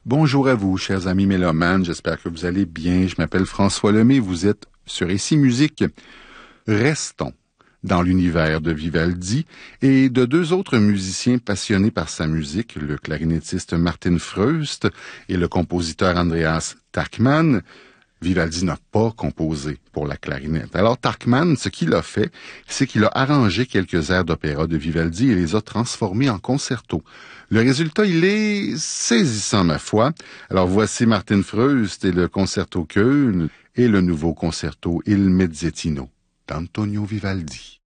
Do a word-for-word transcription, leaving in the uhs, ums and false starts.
Bonjour à vous, chers amis mélomanes, j'espère que vous allez bien. Je m'appelle François Lemay, vous êtes sur Ici Musique. Restons dans l'univers de Vivaldi et de deux autres musiciens passionnés par sa musique, le clarinettiste Martin Freust et le compositeur Andreas Tachmann. Vivaldi n'a pas composé pour la clarinette. Alors Tachmann, ce qu'il a fait, c'est qu'il a arrangé quelques airs d'opéra de Vivaldi et les a transformés en concerto. Le résultat, il est saisissant, ma foi. Alors voici Martin Freust et le concerto Köln et le nouveau concerto Il Mezzettino d'Antonio Vivaldi.